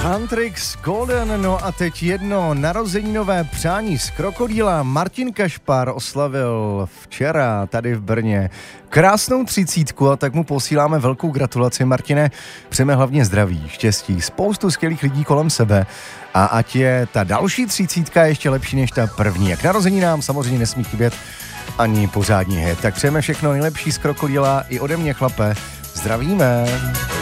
Huntrix Golden, no a teď jedno narozeninové přání z krokodýla. Martin Kašpar oslavil včera tady v Brně krásnou 30, a tak mu posíláme velkou gratulaci. Martine, přejeme hlavně zdraví, štěstí, spoustu skvělých lidí kolem sebe a ať je ta další 30 ještě lepší než ta první. Jak narozeninám samozřejmě nesmí chybět ani pořádní hit. Tak přejeme všechno nejlepší z krokodýla i ode mě, chlape. Zdravíme.